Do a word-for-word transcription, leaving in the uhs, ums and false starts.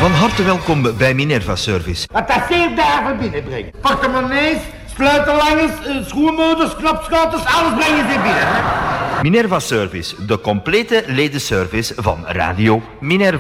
Van harte welkom bij Minerva Service. Wat dat zeer dagen binnenbrengt. Portemonnees, sleutelangers, schoenmoders, knopschouders, alles brengen ze binnen. Hè? Minerva Service, de complete ledenservice van Radio Minerva.